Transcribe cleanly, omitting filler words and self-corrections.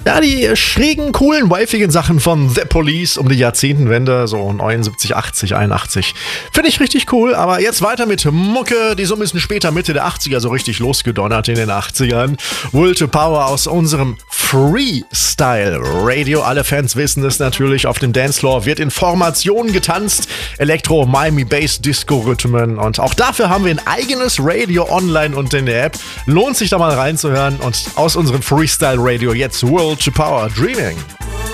Ja, die schrägen, coolen, wifigen Sachen von The Police um die Jahrzehntenwende, so 79, 80, 81. Finde ich richtig cool, aber jetzt weiter mit Mucke, die so ein bisschen später, Mitte der 80er, so richtig losgedonnert in den 80ern. Will to Power aus unserem Freestyle Radio. Alle Fans wissen es natürlich, auf dem Dancefloor wird in Formationen getanzt. Elektro, Miami Bass, Disco-Rhythmen. Und auch dafür haben wir ein eigenes Radio online und in der App. Lohnt sich da mal reinzuhören. Und aus unserem Freestyle Radio jetzt Will to Power Dreaming.